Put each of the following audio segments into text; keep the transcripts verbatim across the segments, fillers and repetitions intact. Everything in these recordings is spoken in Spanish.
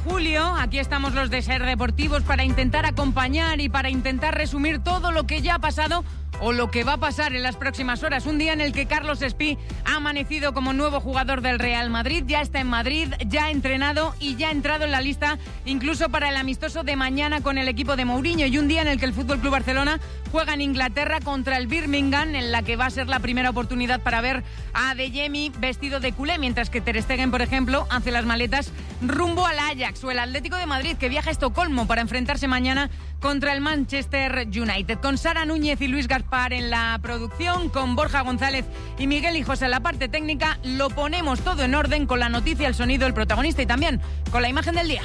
julio. Aquí estamos los de Ser Deportivos para intentar acompañar y para intentar resumir todo lo que ya ha pasado o lo que va a pasar en las próximas horas. Un día en el que Carlos Espí ha amanecido como nuevo jugador del Real Madrid, ya está en Madrid, ya ha entrenado y ya ha entrado en la lista incluso para el amistoso de mañana con el equipo de Mourinho, y un día en el que el F C Barcelona juega en Inglaterra contra el Birmingham, en la que va a ser la primera oportunidad para ver a Adeyemi vestido de culé, mientras que Ter Stegen, por ejemplo, hace las maletas rumbo al Ajax, o el Atlético de Madrid, que viaja a Estocolmo para enfrentarse mañana contra el Manchester United. Con Sara Núñez y Luis Gaspar en la producción, con Borja González y Miguel Hijos en la parte técnica, lo ponemos todo en orden con la noticia, el sonido, el protagonista y también con la imagen del día.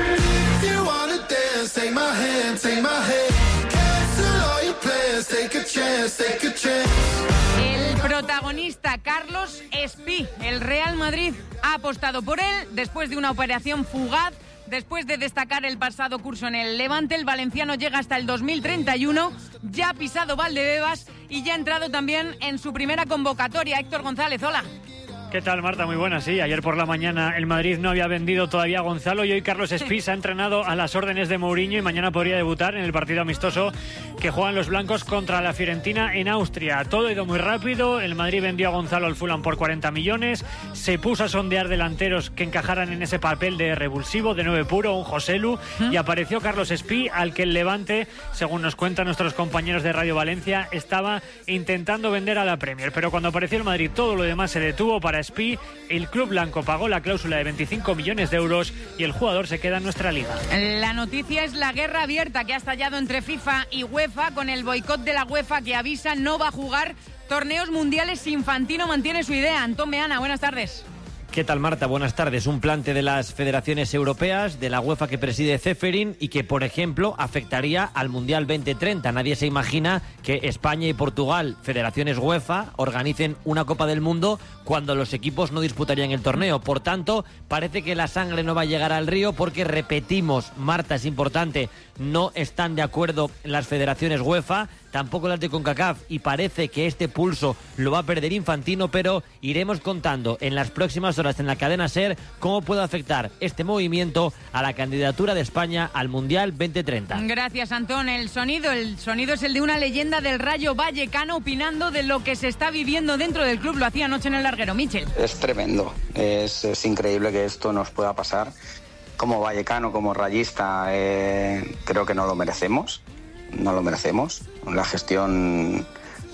El protagonista, Carlos Espí. El Real Madrid ha apostado por él después de una operación fugaz. Después de destacar el pasado curso en el Levante, el valenciano llega hasta el dos mil treinta y uno, ya ha pisado Valdebebas y ya ha entrado también en su primera convocatoria. Héctor González, hola. ¿Qué tal, Marta? Muy buena, sí. Ayer por la mañana el Madrid no había vendido todavía a Gonzalo y hoy Carlos Espí se ha entrenado a las órdenes de Mourinho y mañana podría debutar en el partido amistoso que juegan los blancos contra la Fiorentina en Austria. Todo ha ido muy rápido. El Madrid vendió a Gonzalo al Fulham por cuarenta millones. Se puso a sondear delanteros que encajaran en ese papel de revulsivo, de nueve puro, un Joselu, ¿Mm? y apareció Carlos Espí, al que el Levante, según nos cuentan nuestros compañeros de Radio Valencia, estaba intentando vender a la Premier. Pero cuando apareció el Madrid, todo lo demás se detuvo para Espí. El club blanco pagó la cláusula de veinticinco millones de euros y el jugador se queda en nuestra liga. La noticia es la guerra abierta que ha estallado entre FIFA y UEFA, con el boicot de la UEFA que avisa no va a jugar torneos mundiales si Infantino mantiene su idea. Antón Meana, buenas tardes. ¿Qué tal, Marta? Buenas tardes. Un plante de las federaciones europeas, de la UEFA que preside Ceferin y que, por ejemplo, afectaría al Mundial veinte treinta. Nadie se imagina que España y Portugal, federaciones UEFA, organicen una Copa del Mundo cuando los equipos no disputarían el torneo. Por tanto, parece que la sangre no va a llegar al río porque, repetimos, Marta, es importante, no están de acuerdo las federaciones UEFA, tampoco las de CONCACAF, y parece que este pulso lo va a perder Infantino, pero iremos contando en las próximas horas en la cadena SER cómo puede afectar este movimiento a la candidatura de España al Mundial veinte treinta. Gracias, Antón. El sonido, el sonido es el de una leyenda del Rayo Vallecano opinando de lo que se está viviendo dentro del club. Lo hacía anoche en el larguero. Michel. Es tremendo, es, es increíble que esto nos pueda pasar. Como vallecano, como rayista, eh, creo que no lo merecemos, no lo merecemos. La gestión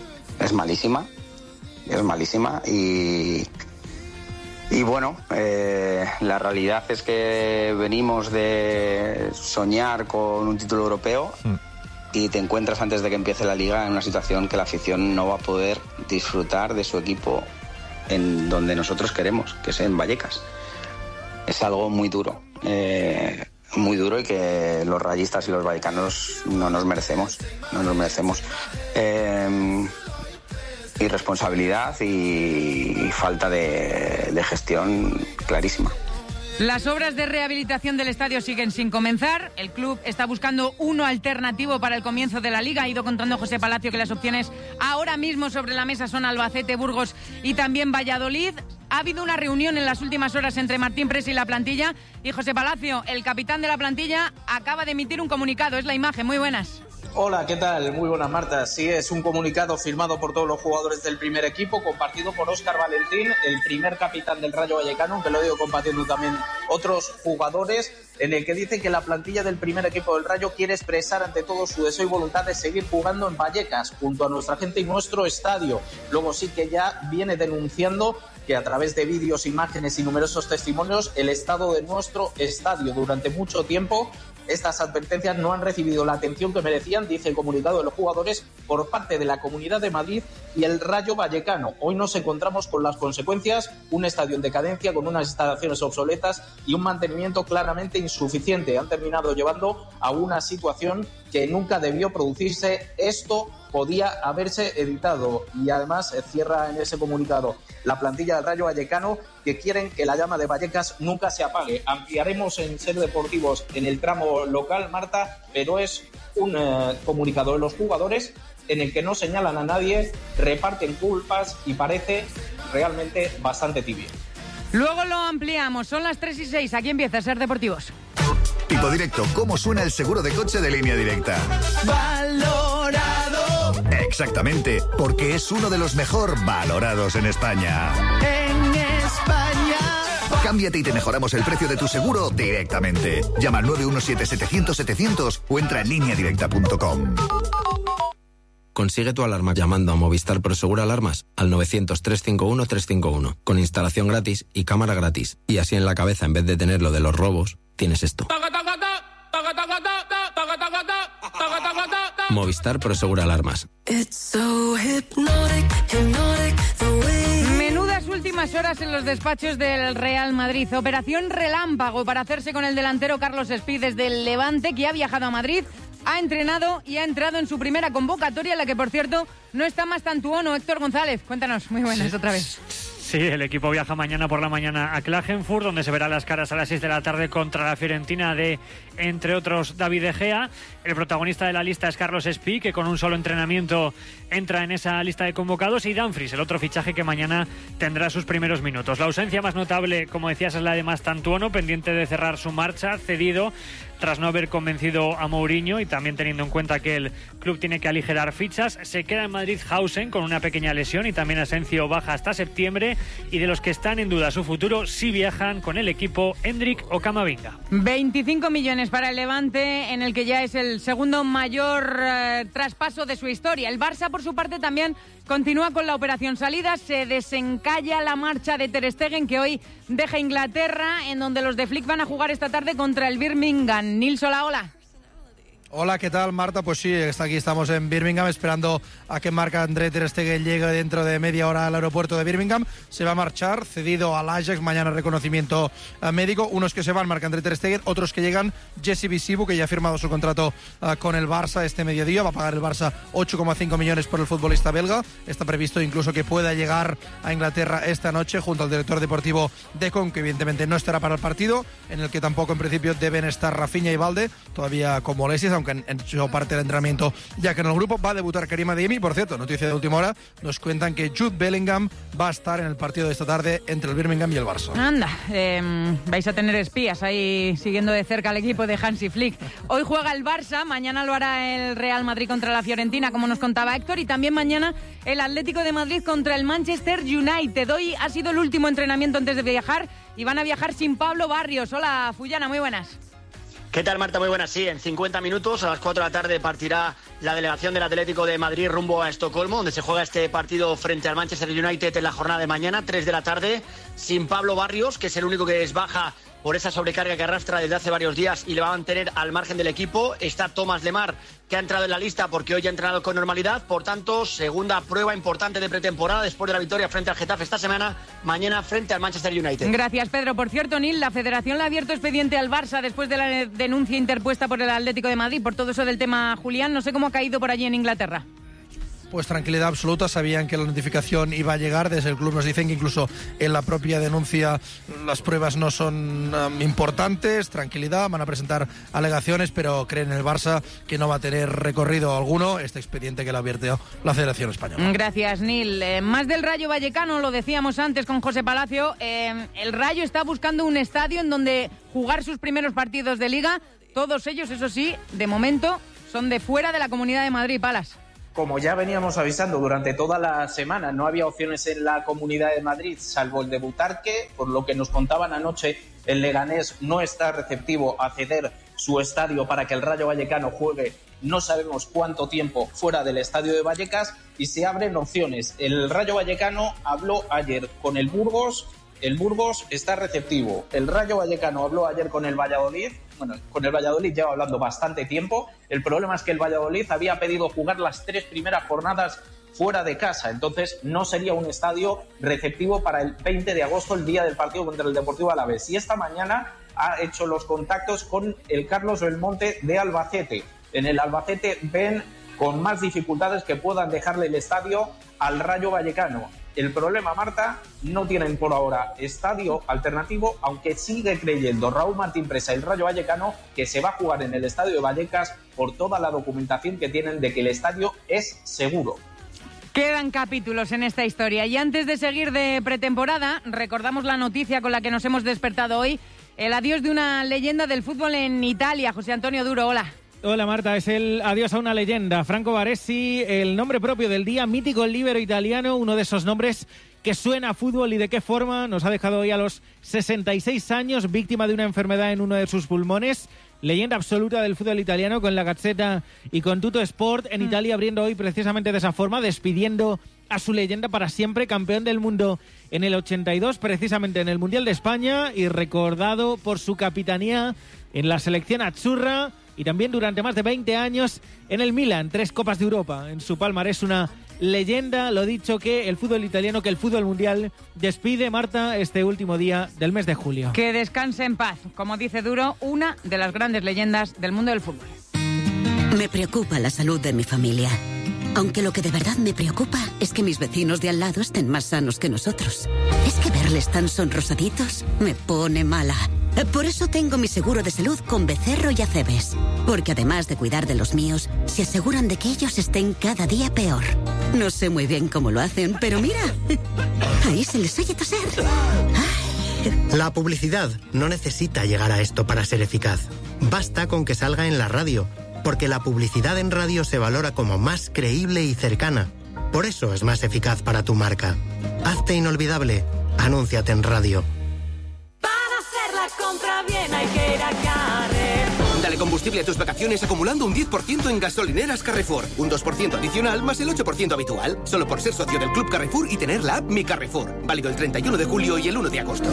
es malísima, es malísima y, y bueno, eh, la realidad es que venimos de soñar con un título europeo mm. y te encuentras antes de que empiece la liga en una situación que la afición no va a poder disfrutar de su equipo en donde nosotros queremos, que es en Vallecas. Es algo muy duro, eh, muy duro y que los rayistas y los vallecanos no nos merecemos, no nos merecemos. Eh, irresponsabilidad y, y falta de, de gestión clarísima. Las obras de rehabilitación del estadio siguen sin comenzar. El club está buscando uno alternativo para el comienzo de la liga. Ha ido contando José Palacio que las opciones ahora mismo sobre la mesa son Albacete, Burgos y también Valladolid. Ha habido una reunión en las últimas horas entre Martín Pres y la plantilla. Y José Palacio, el capitán de la plantilla, acaba de emitir un comunicado. Es la imagen. Muy buenas. Hola, ¿qué tal? Muy buenas, Marta. Sí, es un comunicado firmado por todos los jugadores del primer equipo, compartido por Óscar Valentín, el primer capitán del Rayo Vallecano, que lo he ido compartiendo también otros jugadores, en el que dice que la plantilla del primer equipo del Rayo quiere expresar ante todos su deseo y voluntad de seguir jugando en Vallecas, junto a nuestra gente y nuestro estadio. Luego sí que ya viene denunciando que a través de vídeos, imágenes y numerosos testimonios, el estado de nuestro estadio durante mucho tiempo, estas advertencias no han recibido la atención que merecían, dice el comunicado de los jugadores, por parte de la Comunidad de Madrid y el Rayo Vallecano. Hoy nos encontramos con las consecuencias, un estadio en decadencia, con unas instalaciones obsoletas y un mantenimiento claramente insuficiente. Han terminado llevando a una situación que nunca debió producirse. Esto podía haberse evitado. Y además eh, cierra en ese comunicado la plantilla del Rayo Vallecano, que quieren que la llama de Vallecas nunca se apague. Ampliaremos en Ser Deportivos en el tramo local, Marta, pero es un eh, comunicado de los jugadores en el que no señalan a nadie, reparten culpas y parece realmente bastante tibio. Luego lo ampliamos. Son las tres y seis. Aquí empieza Ser Deportivos. tipo directo, cómo suena el seguro de coche de Línea Directa. Valorado. Exactamente, porque es uno de los mejor valorados en España. En España. Cámbiate y te mejoramos el precio de tu seguro directamente. Llama al nueve uno siete, setecientos, setecientos o entra en línea directa punto com. Consigue tu alarma llamando a Movistar Prosegur Alarmas al novecientos, trescientos cincuenta y uno, trescientos cincuenta y uno, con instalación gratis y cámara gratis. Y así en la cabeza, en vez de tener lo de los robos, tienes esto. Movistar Prosegur Alarmas. Menudas últimas horas en los despachos del Real Madrid. Operación relámpago para hacerse con el delantero Carlos Espí desde el Levante, que ha viajado a Madrid, ha entrenado y ha entrado en su primera convocatoria, en la que, por cierto, no está más Tantuono. Héctor González, cuéntanos. Muy buenas, otra vez. Sí, el equipo viaja mañana por la mañana a Klagenfurt, donde se verán las caras a las seis de la tarde contra la Fiorentina de, entre otros, David De Gea. El protagonista de la lista es Carlos Espí, que con un solo entrenamiento entra en esa lista de convocados, y Dumfries, el otro fichaje que mañana tendrá sus primeros minutos. La ausencia más notable, como decías, es la de Mastantuono, pendiente de cerrar su marcha, cedido tras no haber convencido a Mourinho, y también teniendo en cuenta que el club tiene que aligerar fichas. Se queda en Madrid Hausen con una pequeña lesión, y también Asencio baja hasta septiembre, y de los que están en duda su futuro sí viajan con el equipo Hendrik o Camavinga. veinticinco millones para el Levante, en el que ya es el segundo mayor eh, traspaso de su historia. El Barça, por su parte, también continúa con la operación salida. Se desencalla la marcha de Ter Stegen, que hoy deja Inglaterra, en donde los de Flick van a jugar esta tarde contra el Birmingham. Nils, hola, hola. Hola, ¿qué tal, Marta? Pues sí, está aquí, estamos en Birmingham esperando a que Marc-André Ter Stegen llegue dentro de media hora al aeropuerto de Birmingham. Se va a marchar, cedido al Ajax, mañana reconocimiento uh, médico. Unos que se van, Marc-André Ter Stegen, otros que llegan, Jesse Bisibu, que ya ha firmado su contrato uh, con el Barça este mediodía. Va a pagar el Barça ocho coma cinco millones por el futbolista belga. Está previsto incluso que pueda llegar a Inglaterra esta noche junto al director deportivo Deco, que evidentemente no estará para el partido, en el que tampoco en principio deben estar Rafinha y Valde, todavía con molestias, aunque en, en su parte del entrenamiento, ya que en el grupo va a debutar Karim Adeyemi. Por cierto, noticia de última hora, nos cuentan que Jude Bellingham va a estar en el partido de esta tarde entre el Birmingham y el Barça. Anda, eh, vais a tener espías ahí siguiendo de cerca al equipo de Hansi Flick. Hoy juega el Barça, mañana lo hará el Real Madrid contra la Fiorentina, como nos contaba Héctor, y también mañana el Atlético de Madrid contra el Manchester United. Hoy ha sido el último entrenamiento antes de viajar, y van a viajar sin Pablo Barrios. Hola, Fullana, muy buenas. ¿Qué tal, Marta? Muy buenas. Sí, en cincuenta minutos, a las cuatro de la tarde, partirá la delegación del Atlético de Madrid rumbo a Estocolmo, donde se juega este partido frente al Manchester United en la jornada de mañana, tres de la tarde, sin Pablo Barrios, que es el único que es baja por esa sobrecarga que arrastra desde hace varios días y le va a mantener al margen del equipo. Está Thomas Lemar, que ha entrado en la lista porque hoy ha entrenado con normalidad. Por tanto, segunda prueba importante de pretemporada después de la victoria frente al Getafe esta semana, mañana frente al Manchester United. Gracias, Pedro. Por cierto, Nil, la Federación le ha abierto expediente al Barça después de la denuncia interpuesta por el Atlético de Madrid por todo eso del tema Julián. No sé cómo ha caído por allí en Inglaterra. Pues tranquilidad absoluta, sabían que la notificación iba a llegar. Desde el club nos dicen que incluso en la propia denuncia las pruebas no son um, importantes. Tranquilidad, van a presentar alegaciones, pero creen en el Barça que no va a tener recorrido alguno este expediente que le advirtió la Federación Española. Gracias, Nil. Eh, más del Rayo Vallecano, lo decíamos antes con José Palacio. Eh, el Rayo está buscando un estadio en donde jugar sus primeros partidos de Liga. Todos ellos, eso sí, de momento son de fuera de la Comunidad de Madrid, Palas. Como ya veníamos avisando durante toda la semana, no había opciones en la Comunidad de Madrid, salvo el de Butarque. Por lo que nos contaban anoche, el Leganés no está receptivo a ceder su estadio para que el Rayo Vallecano juegue no sabemos cuánto tiempo fuera del estadio de Vallecas, y se abren opciones. El Rayo Vallecano habló ayer con el Burgos. El Burgos está receptivo. El Rayo Vallecano habló ayer con el Valladolid. Bueno, con el Valladolid lleva hablando bastante tiempo. El problema es que el Valladolid había pedido jugar las tres primeras jornadas fuera de casa. Entonces no sería un estadio receptivo para el veinte de agosto, el día del partido contra el Deportivo Alavés. Y esta mañana ha hecho los contactos con el Carlos Belmonte de Albacete. En el Albacete ven con más dificultades que puedan dejarle el estadio al Rayo Vallecano. El problema, Marta, no tienen por ahora estadio alternativo, aunque sigue creyendo Raúl Martín Presa y el Rayo Vallecano que se va a jugar en el estadio de Vallecas por toda la documentación que tienen de que el estadio es seguro. Quedan capítulos en esta historia, y antes de seguir de pretemporada, recordamos la noticia con la que nos hemos despertado hoy. el adiós de una leyenda del fútbol en Italia. José Antonio Duro, hola. Hola Marta, es el adiós a una leyenda. Franco Baresi, el nombre propio del día, mítico líbero italiano, uno de esos nombres que suena a fútbol y de qué forma. Nos ha dejado hoy a los sesenta y seis años, víctima de una enfermedad en uno de sus pulmones. Leyenda absoluta del fútbol italiano, con la Gazzetta y con Tutto Sport en mm. Italia, abriendo hoy precisamente de esa forma, despidiendo a su leyenda para siempre, campeón del mundo en el ochenta y dos, precisamente en el Mundial de España, y recordado por su capitanía en la selección azzurra y también durante más de veinte años en el Milan, tres Copas de Europa en su palmarés. Una leyenda, lo dicho, que el fútbol italiano, que el fútbol mundial despide, Marta, este último día del mes de julio. Que descanse en paz, como dice Duro, una de las grandes leyendas del mundo del fútbol. Me preocupa la salud de mi familia. Aunque lo que de verdad me preocupa es que mis vecinos de al lado estén más sanos que nosotros. Es que verles tan sonrosaditos me pone mala. Por eso tengo mi seguro de salud con Becerro y Acebes. Porque además de cuidar de los míos, se aseguran de que ellos estén cada día peor. No sé muy bien cómo lo hacen, pero mira, ahí se les oye toser. Ay. La publicidad no necesita llegar a esto para ser eficaz. Basta con que salga en la radio, porque la publicidad en radio se valora como más creíble y cercana. Por eso es más eficaz para tu marca. Hazte inolvidable. Anúnciate en radio. Compra bien, hay que ir a Carrefour. Dale combustible a tus vacaciones acumulando un diez por ciento en gasolineras Carrefour. Un dos por ciento adicional más el ocho por ciento habitual. Solo por ser socio del Club Carrefour y tener la app Mi Carrefour. Válido el treinta y uno de julio y el uno de agosto.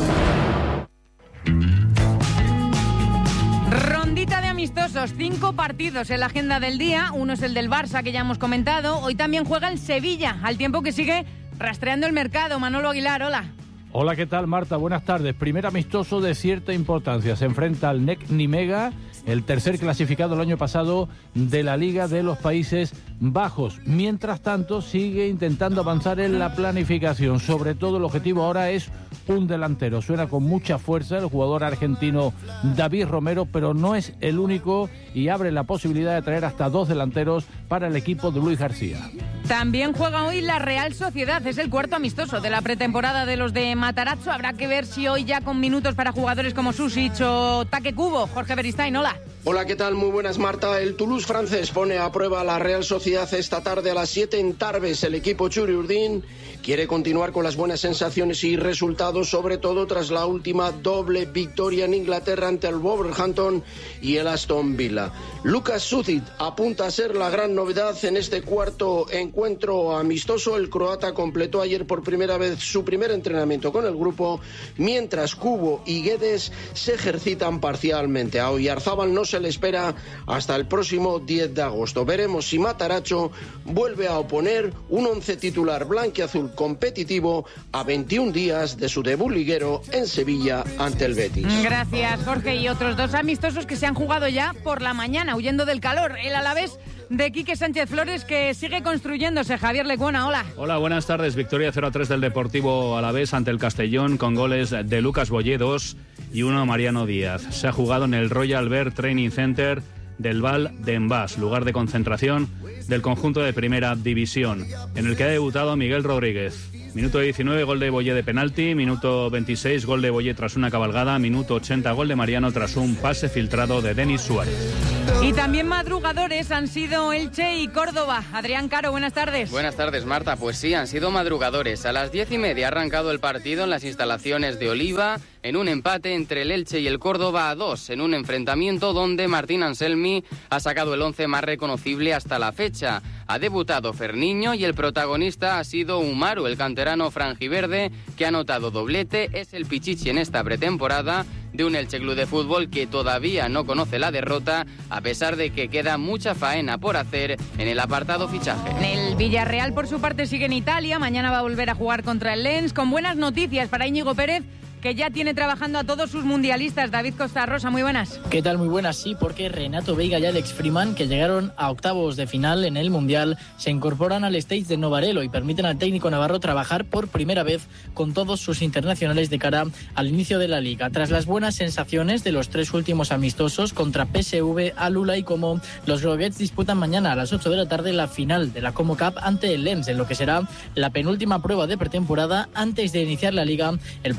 Rondita de amistosos, cinco partidos en la agenda del día. Uno es el del Barça, que ya hemos comentado. Hoy también juega el Sevilla, al tiempo que sigue rastreando el mercado. Manolo Aguilar, hola. Hola, ¿qué tal, Marta? Buenas tardes. Primer amistoso de cierta importancia. Se enfrenta al N E C Nimega, el tercer clasificado el año pasado de la Liga de los Países Bajos. Mientras tanto, sigue intentando avanzar en la planificación. Sobre todo, el objetivo ahora es un delantero. Suena con mucha fuerza el jugador argentino David Romero, pero no es el único y abre la posibilidad de traer hasta dos delanteros para el equipo de Luis García. También juega hoy la Real Sociedad. Es el cuarto amistoso de la pretemporada de los de Matarazzo. Habrá que ver si hoy ya con minutos para jugadores como Susic o Taque Kubo. Jorge Beristain, hola. Hola, ¿qué tal? Muy buenas, Marta. El Toulouse francés pone a prueba a la Real Sociedad esta tarde a las siete en Tarbes. El equipo Churi-Urdin quiere continuar con las buenas sensaciones y resultados, sobre todo tras la última doble victoria en Inglaterra ante el Wolverhampton y el Aston Villa. Lucas Sucic apunta a ser la gran novedad en este cuarto encuentro amistoso. El croata completó ayer por primera vez su primer entrenamiento con el grupo, mientras Kubo y Guedes se ejercitan parcialmente. A Oyarzábal no se le espera hasta el próximo diez de agosto. Veremos si Matarazzo vuelve a oponer un once titular blanquiazul competitivo a veintiún días de su debut liguero en Sevilla ante el Betis. Gracias, Jorge. Y otros dos amistosos que se han jugado ya por la mañana, huyendo del calor. El Alavés de Quique Sánchez Flores, que sigue construyéndose. Javier Lecuona, hola. Hola, buenas tardes. Victoria cero a tres del Deportivo Alavés ante el Castellón, con goles de Lucas Boyé, dos, y uno a Mariano Díaz. Se ha jugado en el Royal Bear Training Center del Val d'Envàs, lugar de concentración del conjunto de Primera División, en el que ha debutado Miguel Rodríguez. Minuto diecinueve, gol de Boyé de penalti. Minuto veintiséis, gol de Boyé tras una cabalgada. Minuto ochenta, gol de Mariano tras un pase filtrado de Denis Suárez. Y también madrugadores han sido Elche y Córdoba. Adrián Caro, buenas tardes. Buenas tardes, Marta. Pues sí, han sido madrugadores. A las diez y media ha arrancado el partido en las instalaciones de Oliva, en un empate entre el Elche y el Córdoba a dos, en un enfrentamiento donde Martín Anselmi ha sacado el once más reconocible hasta la fecha. Ha debutado Ferniño y el protagonista ha sido Umaru, el canterano franjiverde, que ha anotado doblete. Es el pichichi en esta pretemporada de un Elche Club de Fútbol que todavía no conoce la derrota, a pesar de que queda mucha faena por hacer en el apartado fichaje. El Villarreal, por su parte, sigue en Italia. Mañana va a volver a jugar contra el Lens, con buenas noticias para Íñigo Pérez, que ya tiene trabajando a todos sus mundialistas. David Costa Rosa, muy buenas. ¿Qué tal? Muy buenas, sí, porque Renato Veiga y Alex Freeman, que llegaron a octavos de final en el Mundial, se incorporan al stage de Novarelo y permiten al técnico navarro trabajar por primera vez con todos sus internacionales de cara al inicio de la Liga. Tras las buenas sensaciones de los tres últimos amistosos contra P S V, Alula y Como, los Groguets disputan mañana a las ocho de la tarde la final de la Como Cup ante el Lens, en lo que será la penúltima prueba de pretemporada antes de iniciar la Liga el próximo diez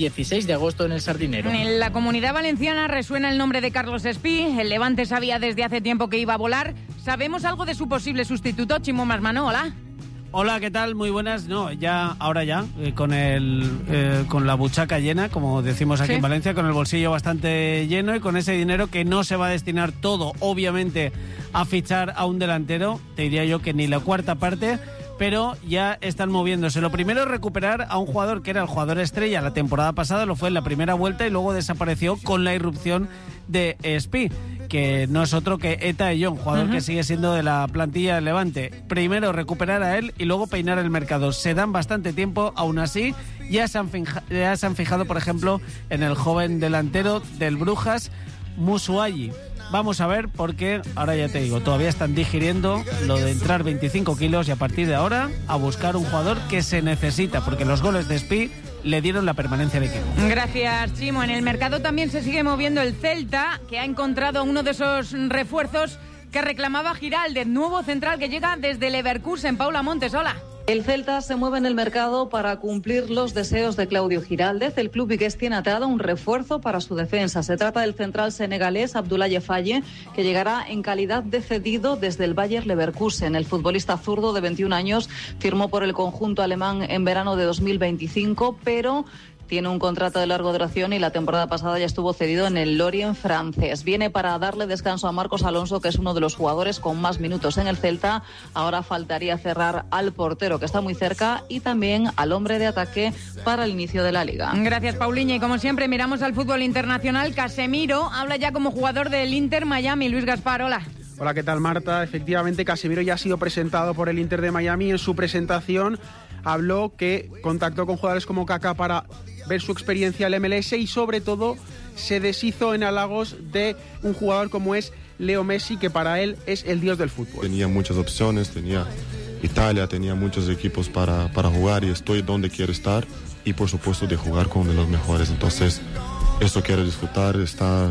dieciséis de agosto en el Sardinero. En la Comunidad Valenciana resuena el nombre de Carlos Espí. El Levante sabía desde hace tiempo que iba a volar. ¿Sabemos algo de su posible sustituto? Chimo Masmano, hola. Hola, ¿qué tal? Muy buenas. No, ya, ahora ya, eh, con el eh, con la buchaca llena, como decimos aquí ¿Sí? en Valencia, con el bolsillo bastante lleno y con ese dinero que no se va a destinar todo, obviamente, a fichar a un delantero. Te diría yo que ni la cuarta parte, pero ya están moviéndose. Lo primero es recuperar a un jugador que era el jugador estrella la temporada pasada, lo fue en la primera vuelta y luego desapareció con la irrupción de Espí, que no es otro que Eta Eyón, jugador uh-huh. que sigue siendo de la plantilla del Levante. Primero recuperar a él y luego peinar el mercado. Se dan bastante tiempo, aún así ya se han, fija, ya se han fijado, por ejemplo, en el joven delantero del Brujas, Musuayi. Vamos a ver, porque ahora ya te digo, todavía están digiriendo lo de entrar veinticinco kilos y a partir de ahora a buscar un jugador que se necesita, porque los goles de Espí le dieron la permanencia al equipo. Gracias, Chimo. En el mercado también se sigue moviendo el Celta, que ha encontrado uno de esos refuerzos que reclamaba Giraldez, nuevo central que llega desde Leverkusen. Paula Montes, hola. El Celta se mueve en el mercado para cumplir los deseos de Claudio Giraldez. El club vigués tiene atado un refuerzo para su defensa. Se trata del central senegalés Abdoulaye Faye, que llegará en calidad de cedido desde el Bayer Leverkusen. El futbolista zurdo de veintiún años firmó por el conjunto alemán en verano de dos mil veinticinco, pero tiene un contrato de larga duración y la temporada pasada ya estuvo cedido en el Lorient francés. Viene para darle descanso a Marcos Alonso, que es uno de los jugadores con más minutos en el Celta. Ahora faltaría cerrar al portero, que está muy cerca, y también al hombre de ataque para el inicio de la Liga. Gracias, Pauliña. Y como siempre, miramos al fútbol internacional. Casemiro habla ya como jugador del Inter Miami. Luis Gaspar, hola. Hola, ¿qué tal, Marta? Efectivamente, Casemiro ya ha sido presentado por el Inter de Miami. En su presentación habló que contactó con jugadores como Kaká para ver su experiencia en el M L S y sobre todo se deshizo en halagos de un jugador como es Leo Messi, que para él es el dios del fútbol. Tenía muchas opciones, tenía Italia, tenía muchos equipos para, para jugar y estoy donde quiero estar y por supuesto de jugar con uno de los mejores. Entonces eso quiero disfrutar, estar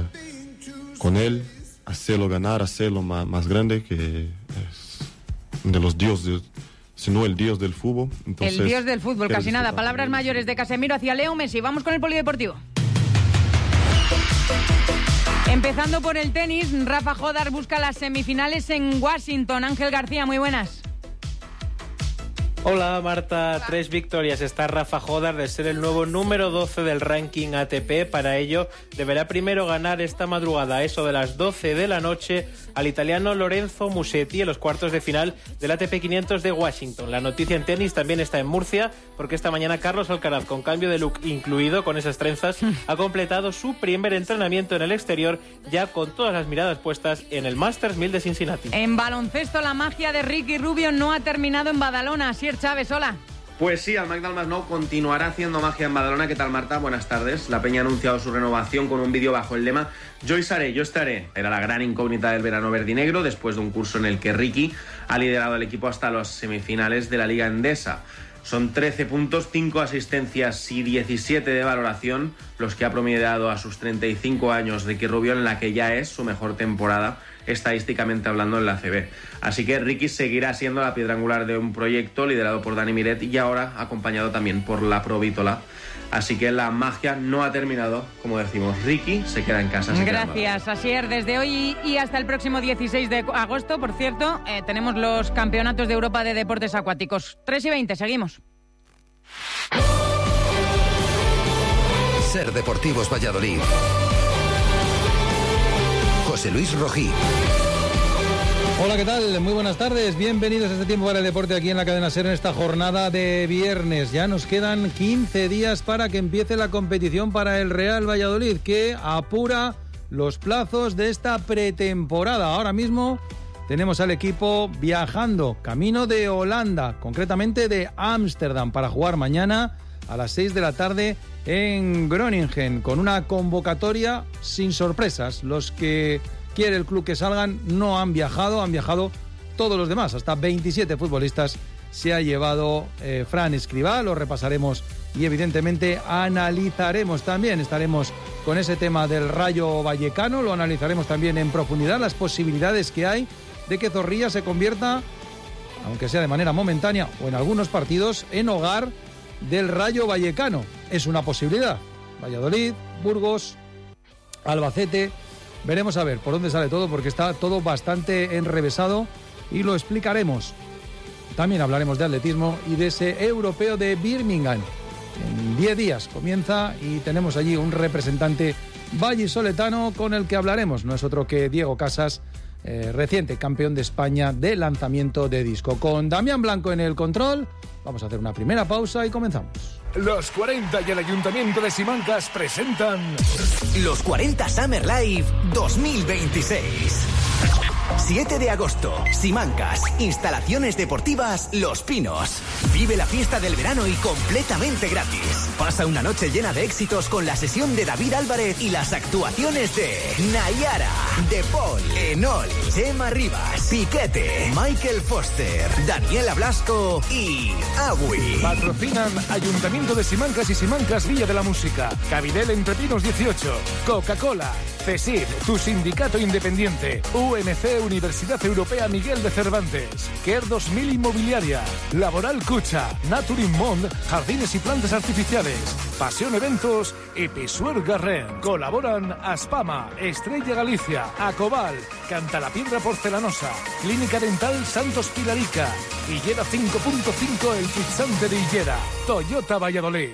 con él, hacerlo ganar, hacerlo más, más grande, que es de los dioses, sino el dios del fútbol. Entonces, el dios del fútbol, casi nada. Palabras mayores de Casemiro hacia Leo Messi. Vamos con el polideportivo. Empezando por el tenis, Rafa Jodar busca las semifinales en Washington. Ángel García, muy buenas. Hola Marta, tres victorias está Rafa Jodar de ser el nuevo número doce del ranking A T P. Para ello deberá primero ganar esta madrugada, a eso de las doce de la noche, al italiano Lorenzo Musetti en los cuartos de final del A T P quinientos de Washington. La noticia en tenis también está en Murcia, porque esta mañana Carlos Alcaraz, con cambio de look incluido, con esas trenzas, ha completado su primer entrenamiento en el exterior, ya con todas las miradas puestas en el Masters mil de Cincinnati. En baloncesto, la magia de Ricky Rubio no ha terminado en Badalona. Asier Chávez, hola. Pues sí, al Magdal Masnou continuará haciendo magia en Badalona. ¿Qué tal, Marta? Buenas tardes. La Peña ha anunciado su renovación con un vídeo bajo el lema "Yo estaré, yo estaré". Era la gran incógnita del verano verdinegro, después de un curso en el que Ricky ha liderado al equipo hasta las semifinales de la Liga Endesa. Son trece puntos, cinco asistencias y diecisiete de valoración los que ha promediado a sus treinta y cinco años Ricky Rubio, en la que ya es su mejor temporada estadísticamente hablando en la A C B. Así que Ricky seguirá siendo la piedra angular de un proyecto liderado por Dani Miret y ahora acompañado también por la Provítola. Así que la magia no ha terminado, como decimos. Ricky se queda en casa. Gracias, Asier. Desde hoy y hasta el próximo dieciséis de agosto, por cierto, eh, tenemos los campeonatos de Europa de deportes acuáticos. tres y veinte, seguimos. Ser Deportivos Valladolid. José Luis Rojí. Hola, ¿qué tal? Muy buenas tardes. Bienvenidos a este tiempo para el deporte aquí en la cadena SER en esta jornada de viernes. Ya nos quedan quince días para que empiece la competición para el Real Valladolid, que apura los plazos de esta pretemporada. Ahora mismo tenemos al equipo viajando camino de Holanda, concretamente de Ámsterdam, para jugar mañana a las seis de la tarde en Groningen, con una convocatoria sin sorpresas. Los que quiere el club que salgan no han viajado, han viajado todos los demás, hasta veintisiete futbolistas se ha llevado eh, Fran Escribá. Lo repasaremos y evidentemente analizaremos también, estaremos con ese tema del Rayo Vallecano, lo analizaremos también en profundidad, las posibilidades que hay de que Zorrilla se convierta, aunque sea de manera momentánea o en algunos partidos, en hogar del Rayo Vallecano. Es una posibilidad. Valladolid, Burgos, Albacete. Veremos a ver por dónde sale todo, porque está todo bastante enrevesado y lo explicaremos. También hablaremos de atletismo y de ese europeo de Birmingham. En diez días comienza y tenemos allí un representante vallisoletano con el que hablaremos. No es otro que Diego Casas, eh, reciente campeón de España de lanzamiento de disco. Con Damián Blanco en el control, vamos a hacer una primera pausa y comenzamos. Los cuarenta y el Ayuntamiento de Simancas presentan Los cuarenta Summer Live dos mil veintiséis. siete de agosto, Simancas, instalaciones deportivas Los Pinos. Vive la fiesta del verano y completamente gratis. Pasa una noche llena de éxitos con la sesión de David Álvarez y las actuaciones de Nayara, De Paul, Enol, Chema Rivas, Piquete, Michael Foster, Daniela Blasco y Agui. Patrocinan Ayuntamiento de Simancas y Simancas Villa de la Música, Cabidel Entre Pinos dieciocho, Coca-Cola, CESID, tu sindicato independiente, U M C Universidad Europea Miguel de Cervantes, Care dos mil Inmobiliaria, Laboral Cucha, Naturin Mond, Jardines y Plantas Artificiales, Pasión Eventos y Pisuer Garren. Colaboran Aspama, Estrella Galicia, Acobal, Cantalapiedra Porcelanosa, Clínica Dental Santos Pilarica, Higuera cinco punto cinco, el Pizzante de Higuera, Toyota Valladolid.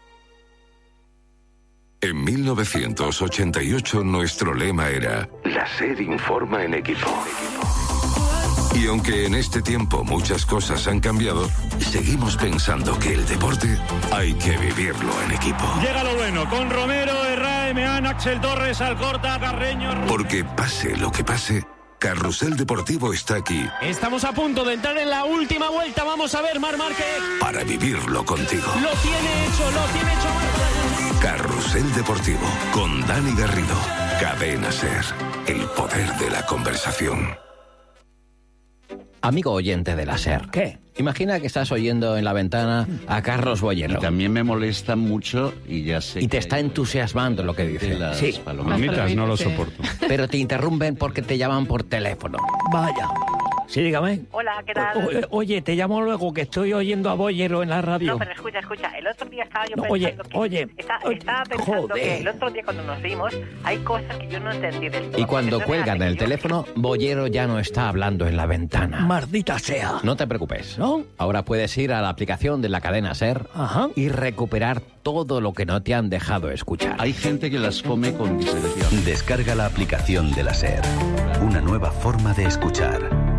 En mil novecientos ochenta y ocho nuestro lema era La SER informa en equipo. Y aunque en este tiempo muchas cosas han cambiado, seguimos pensando que el deporte hay que vivirlo en equipo. Llega lo bueno, con Romero, Herrera, Emeán, Axel Torres, Alcorta, Carreño... Porque pase lo que pase, Carrusel Deportivo está aquí. Estamos a punto de entrar en la última vuelta, vamos a ver, Marc Márquez. Para vivirlo contigo. Lo tiene hecho, lo tiene hecho Marc. Carrusel Deportivo, con Dani Garrido. Cadena SER, el poder de la conversación. Amigo oyente de la SER. ¿Qué? Imagina que estás oyendo en la ventana a Carlos Boyero. Y también me molesta mucho y ya sé. Y te está entusiasmando lo que dice. Las sí. palomitas no lo soporto. Pero te interrumpen porque te llaman por teléfono. Vaya. Sí, dígame. Hola, ¿qué tal? O, oye, te llamo luego, que estoy oyendo a Boyero en la radio. No, pero escucha, escucha. El otro día estaba yo no, pensando oye, que... Oye, está, oye, estaba pensando joder. que el otro día cuando nos vimos hay cosas que yo no entendí del todo. Y cuando cuelgan el teléfono, Boyero ya no está hablando en la ventana. Maldita sea. No te preocupes. ¿No? Ahora puedes ir a la aplicación de la cadena SER Ajá. y recuperar todo lo que no te han dejado escuchar. Hay gente que las come con discreción. Descarga la aplicación de la SER. Una nueva forma de escuchar.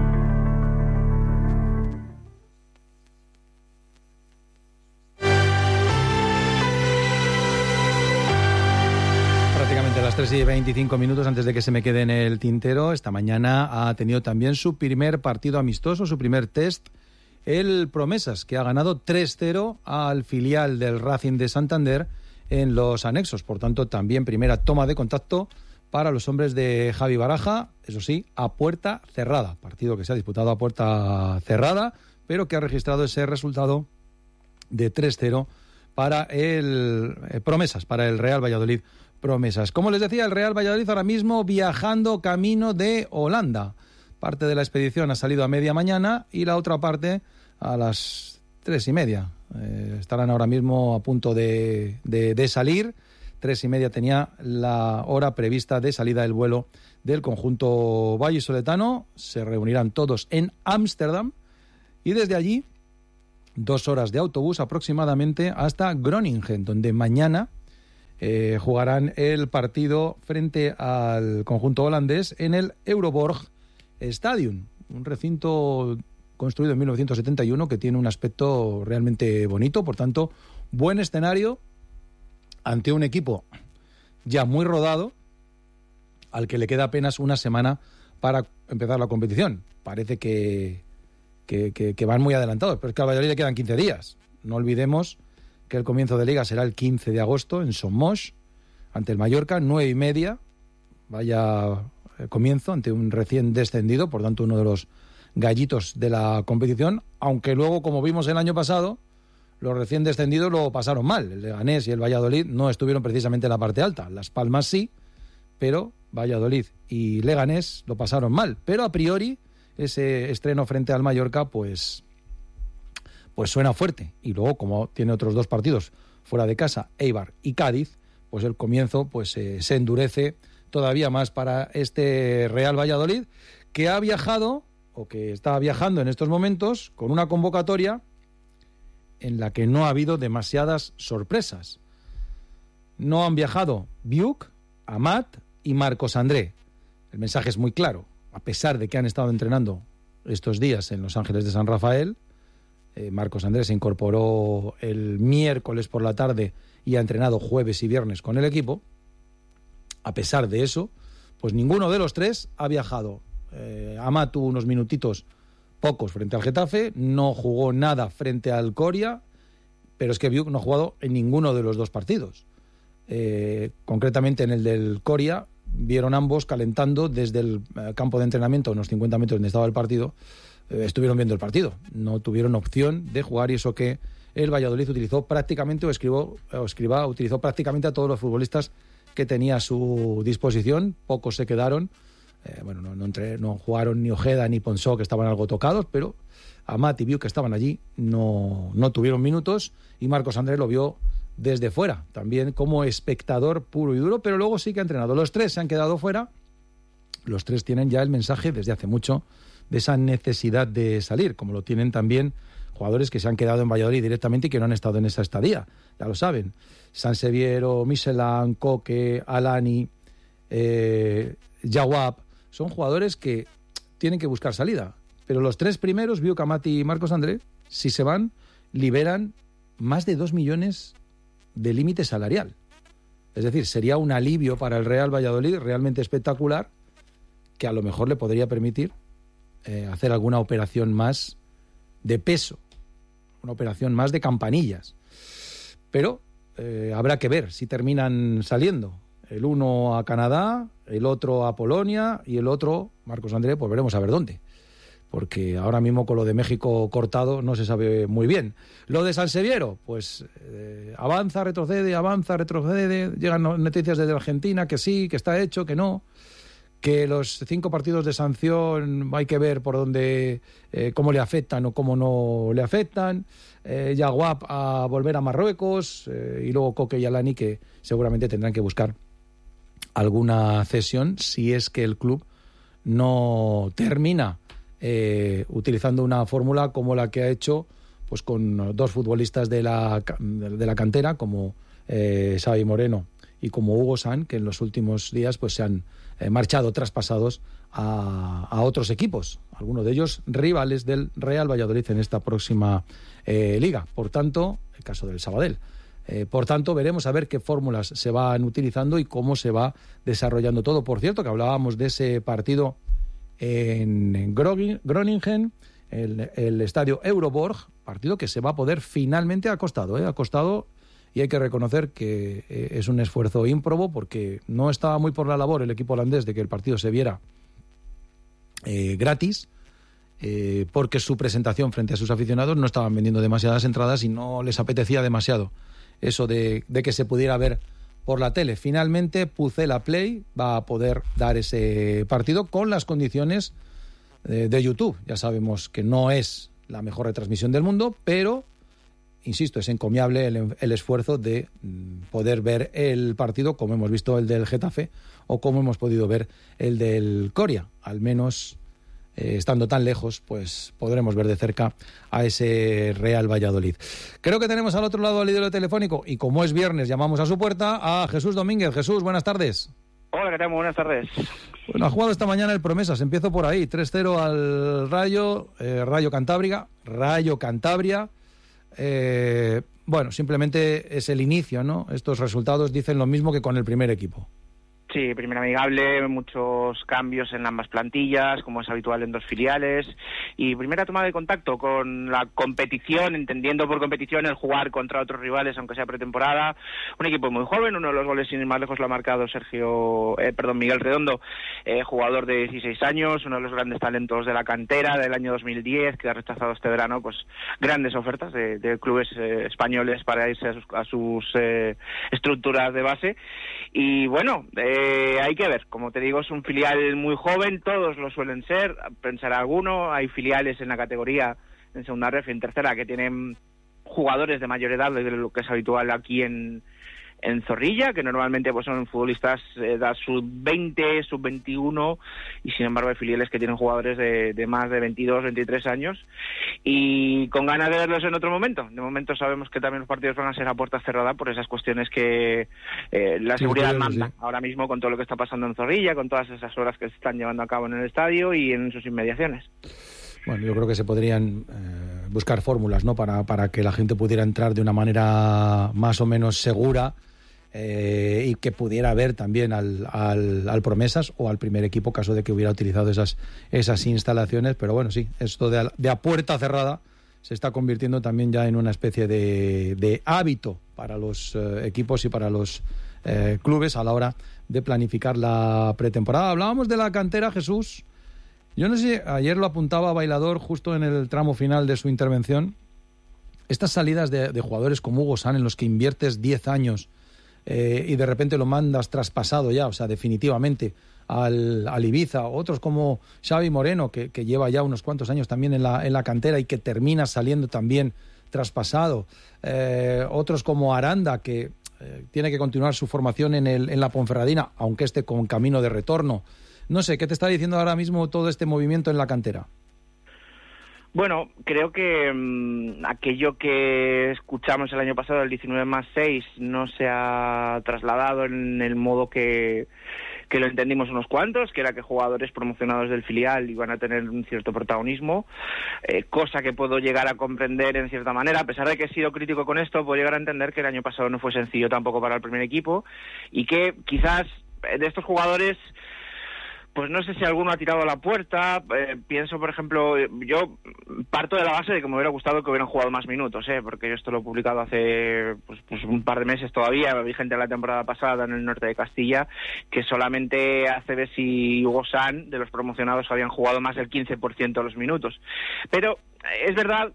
A las tres y veinticinco minutos, antes de que se me quede en el tintero, esta mañana ha tenido también su primer partido amistoso, su primer test, el Promesas, que ha ganado tres cero al filial del Racing de Santander en los anexos. Por tanto, también primera toma de contacto para los hombres de Javi Baraja, eso sí, a puerta cerrada. Partido que se ha disputado a puerta cerrada, pero que ha registrado ese resultado de tres cero para el eh, Promesas, para el Real Valladolid Promesas. Como les decía, el Real Valladolid ahora mismo viajando camino de Holanda. Parte de la expedición ha salido a media mañana y la otra parte a las tres y media. Eh, estarán ahora mismo a punto de, de, de salir. Tres y media tenía la hora prevista de salida del vuelo del conjunto vallisoletano. Se reunirán todos en Ámsterdam y desde allí dos horas de autobús aproximadamente hasta Groningen, donde mañana Eh, jugarán el partido frente al conjunto holandés en el Euroborg Stadium, un recinto construido en mil novecientos setenta y uno que tiene un aspecto realmente bonito. Por tanto, buen escenario ante un equipo ya muy rodado, al que le queda apenas una semana para empezar la competición. Parece que, que, que, que van muy adelantados, pero es que al Valladolid le quedan quince días. No olvidemos que el comienzo de Liga será el quince de agosto en Somos, ante el Mallorca, nueve y media. Vaya comienzo ante un recién descendido, por tanto uno de los gallitos de la competición, aunque luego, como vimos el año pasado, los recién descendidos lo pasaron mal. El Leganés y el Valladolid no estuvieron precisamente en la parte alta. Las Palmas sí, pero Valladolid y Leganés lo pasaron mal. Pero a priori, ese estreno frente al Mallorca, pues... pues suena fuerte. Y luego, como tiene otros dos partidos fuera de casa, Eibar y Cádiz, pues el comienzo pues eh, se endurece todavía más para este Real Valladolid, que ha viajado, o que está viajando en estos momentos, con una convocatoria en la que no ha habido demasiadas sorpresas. No han viajado Biuk, Amat y Marcos André. El mensaje es muy claro. A pesar de que han estado entrenando estos días en Los Ángeles de San Rafael, eh, Marcos André se incorporó el miércoles por la tarde y ha entrenado jueves y viernes con el equipo. A pesar de eso, pues ninguno de los tres ha viajado. Eh, Amat tuvo unos minutitos pocos frente al Getafe, no jugó nada frente al Coria, pero es que Biuk no ha jugado en ninguno de los dos partidos. Eh, concretamente en el del Coria, vieron ambos calentando desde el eh, campo de entrenamiento, unos cincuenta metros donde estaba el partido, eh, estuvieron viendo el partido. No tuvieron opción de jugar, y eso que el Valladolid utilizó prácticamente, o escribó, o escriba, utilizó prácticamente a todos los futbolistas que tenía a su disposición. Pocos se quedaron. Eh, bueno, no, no, entre, no jugaron ni Ojeda ni Ponsó, que estaban algo tocados, pero Amat y Biuk, que estaban allí, no, no tuvieron minutos, y Marcos André lo vio desde fuera, también como espectador puro y duro, pero luego sí que ha entrenado. Los tres se han quedado fuera, los tres tienen ya el mensaje desde hace mucho de esa necesidad de salir, como lo tienen también jugadores que se han quedado en Valladolid directamente y que no han estado en esa estadía, ya lo saben. Sanseviero, Michelin, Coque, Alani, eh, Jawab, son jugadores que tienen que buscar salida, pero los tres primeros, Biuk, Amat y Marcos André, si se van, liberan más de dos millones de límite salarial. Es decir, sería un alivio para el Real Valladolid realmente espectacular, que a lo mejor le podría permitir eh, hacer alguna operación más de peso, una operación más de campanillas. Pero eh, habrá que ver si terminan saliendo. El uno a Canadá, el otro a Polonia y el otro, Marcos André, pues veremos a ver dónde. Porque ahora mismo con lo de México cortado no se sabe muy bien. Lo de Sanseviero, pues eh, avanza, retrocede, avanza, retrocede. Llegan noticias desde Argentina que sí, que está hecho, que no. Que los cinco partidos de sanción hay que ver por dónde, eh, cómo le afectan o cómo no le afectan. Eh, Jawab a volver a Marruecos, eh, y luego Coque y Alani, que seguramente tendrán que buscar alguna cesión si es que el club no termina Eh, utilizando una fórmula como la que ha hecho pues con dos futbolistas de la, de la cantera, como eh, Xavi Moreno y como Hugo San, que en los últimos días pues se han eh, marchado traspasados a, a otros equipos, algunos de ellos rivales del Real Valladolid en esta próxima eh, liga. Por tanto, el caso del Sabadell. Eh, por tanto, veremos a ver qué fórmulas se van utilizando y cómo se va desarrollando todo. Por cierto, que hablábamos de ese partido en Groningen, el, el estadio Euroborg, partido que se va a poder finalmente, ha costado, ¿eh? ha costado, y hay que reconocer que eh, es un esfuerzo ímprobo, porque no estaba muy por la labor el equipo holandés de que el partido se viera eh, gratis, eh, porque su presentación frente a sus aficionados no estaban vendiendo demasiadas entradas y no les apetecía demasiado eso de, de que se pudiera ver por la tele. Finalmente, Pucela Play va a poder dar ese partido con las condiciones de, de YouTube. Ya sabemos que no es la mejor retransmisión del mundo, pero, insisto, es encomiable el, el esfuerzo de poder ver el partido como hemos visto el del Getafe o como hemos podido ver el del Coria. Al menos, eh, estando tan lejos, pues podremos ver de cerca a ese Real Valladolid. Creo que tenemos al otro lado del hilo telefónico, y como es viernes llamamos a su puerta a Jesús Domínguez. Jesús, buenas tardes. Hola, ¿qué tal? Muy buenas tardes. Bueno, ha jugado esta mañana el Promesas, empiezo por ahí, tres cero al Rayo, eh, Rayo Cantabria, Rayo Cantabria. Eh, bueno, simplemente es el inicio, ¿no? Estos resultados dicen lo mismo que con el primer equipo. Sí, primera amigable, muchos cambios en ambas plantillas, como es habitual en dos filiales, y primera toma de contacto con la competición, entendiendo por competición el jugar contra otros rivales, aunque sea pretemporada. Un equipo muy joven, uno de los goles sin ir más lejos lo ha marcado Sergio, eh, perdón, Miguel Redondo, eh, jugador de dieciséis años, uno de los grandes talentos de la cantera del año dos mil diez, que ha rechazado este verano pues grandes ofertas de, de clubes eh, españoles para irse a sus, a sus eh, estructuras de base. Y bueno, eh, Eh, hay que ver, como te digo, es un filial muy joven, todos lo suelen ser, pensará alguno, hay filiales en la categoría, en segunda ref y en tercera, que tienen jugadores de mayor edad de lo que es habitual aquí en, en Zorrilla, que normalmente pues son futbolistas de edad sub veinte, sub veintiuno, y sin embargo hay filiales que tienen jugadores de, de más de veintidós, veintitrés años, y con ganas de verlos en otro momento. De momento sabemos que también los partidos van a ser a puerta cerrada por esas cuestiones que eh, la seguridad sí, manda, sí. Ahora mismo con todo lo que está pasando en Zorrilla, con todas esas horas que se están llevando a cabo en el estadio y en sus inmediaciones. Bueno, yo creo que se podrían eh, buscar fórmulas, ¿no? Para, para que la gente pudiera entrar de una manera más o menos segura, eh, y que pudiera ver también al, al, al Promesas o al primer equipo, caso de que hubiera utilizado esas, esas instalaciones. Pero bueno, sí, esto de a, de a puerta cerrada se está convirtiendo también ya en una especie de, de hábito para los eh, equipos y para los eh, clubes a la hora de planificar la pretemporada. Hablábamos de la cantera, Jesús. Yo no sé, ayer lo apuntaba Bailador justo en el tramo final de su intervención. Estas salidas de, de jugadores como Hugo San, en los que inviertes diez años eh, y de repente lo mandas traspasado ya, o sea, definitivamente, al, al Ibiza. Otros como Xavi Moreno, que, que lleva ya unos cuantos años también en la, en la cantera y que termina saliendo también traspasado. Eh, otros como Aranda, que eh, tiene que continuar su formación en, el, en la Ponferradina, aunque esté con camino de retorno. No sé, ¿qué te está diciendo ahora mismo todo este movimiento en la cantera? Bueno, creo que mmm, aquello que escuchamos el año pasado, el diecinueve más seis, no se ha trasladado en el modo que, que lo entendimos unos cuantos, que era que jugadores promocionados del filial iban a tener un cierto protagonismo, eh, cosa que puedo llegar a comprender en cierta manera. A pesar de que he sido crítico con esto, puedo llegar a entender que el año pasado no fue sencillo tampoco para el primer equipo, y que quizás de estos jugadores, pues no sé si alguno ha tirado a la puerta. Eh, pienso, por ejemplo, yo parto de la base de que me hubiera gustado que hubieran jugado más minutos, ¿eh? Porque yo esto lo he publicado hace pues, pues un par de meses todavía, vigente la temporada pasada en el norte de Castilla, que solamente Aceves y Hugo San, de los promocionados, habían jugado más del quince por ciento de los minutos. Pero es verdad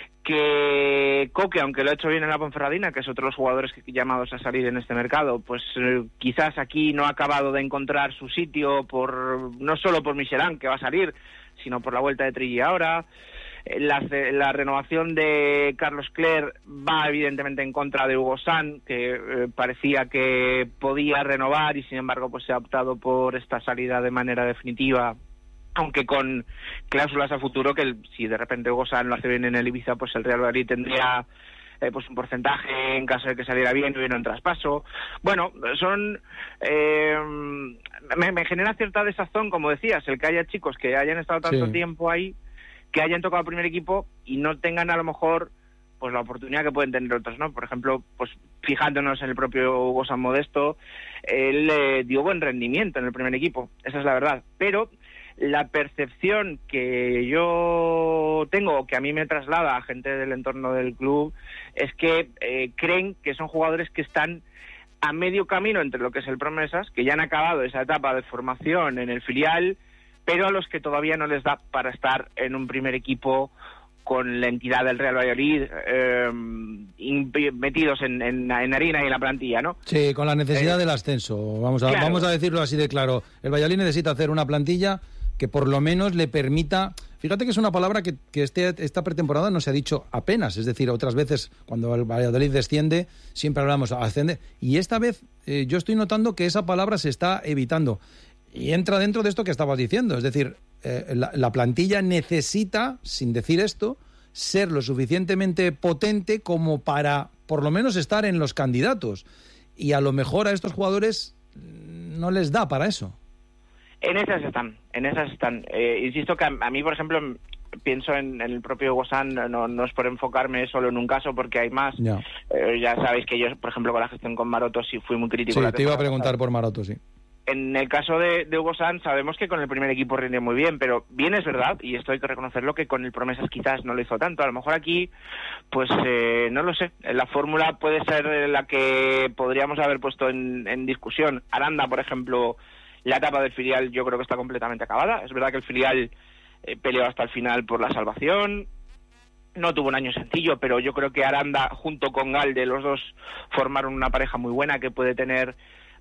que Coque, aunque lo ha hecho bien en la Ponferradina, que es otro de los jugadores que llamados a salir en este mercado, pues eh, quizás aquí no ha acabado de encontrar su sitio, por no solo por Michelin, que va a salir, sino por la vuelta de Trilli ahora. Eh, la, la renovación de Carlos Cler va evidentemente en contra de Hugo San, que eh, parecía que podía renovar y sin embargo pues se ha optado por esta salida de manera definitiva, aunque con cláusulas a futuro que el, si de repente Hugo San lo hace bien en el Ibiza, pues el Real Madrid tendría eh, pues un porcentaje en caso de que saliera bien y hubiera un traspaso. Bueno, son eh, me, me genera cierta desazón, como decías, el que haya chicos que hayan estado tanto sí. tiempo ahí, que hayan tocado el primer equipo y no tengan a lo mejor pues la oportunidad que pueden tener otros, ¿no? Por ejemplo, pues fijándonos en el propio Hugo San Modesto, él eh, dio buen rendimiento en el primer equipo, esa es la verdad, pero la percepción que yo tengo, que a mí me traslada a gente del entorno del club, es que eh, creen que son jugadores que están a medio camino entre lo que es el Promesas, que ya han acabado esa etapa de formación en el filial, pero a los que todavía no les da para estar en un primer equipo con la entidad del Real Valladolid eh, metidos en, en, en harina y en la plantilla, ¿no? Sí, con la necesidad eh, del ascenso. Vamos a, claro. vamos a decirlo así de claro. El Valladolid necesita hacer una plantilla que por lo menos le permita... Fíjate que es una palabra que, que este, esta pretemporada no se ha dicho apenas. Es decir, otras veces cuando el Valladolid desciende, siempre hablamos ascende. Y esta vez eh, yo estoy notando que esa palabra se está evitando. Y entra dentro de esto que estabas diciendo. Es decir, eh, la, la plantilla necesita, sin decir esto, ser lo suficientemente potente como para, por lo menos, estar en los candidatos. Y a lo mejor a estos jugadores no les da para eso. En esas están, en esas están. Eh, insisto que a, a mí, por ejemplo, pienso en, en el propio Hugo San, no, no es por enfocarme solo en un caso, porque hay más. Ya. Eh, ya sabéis que yo, por ejemplo, con la gestión con Maroto sí fui muy crítico. Sí, te iba a preguntar pasada. por Maroto, sí. En el caso de, de Hugo San, sabemos que con el primer equipo rinde muy bien, pero bien es verdad, y esto hay que reconocerlo, que con el Promesas quizás no lo hizo tanto. A lo mejor aquí, pues eh, no lo sé, la fórmula puede ser la que podríamos haber puesto en, en discusión. Aranda, por ejemplo, la etapa del filial yo creo que está completamente acabada. Es verdad que el filial eh, peleó hasta el final por la salvación. No tuvo un año sencillo, pero yo creo que Aranda junto con Galde, los dos formaron una pareja muy buena que puede tener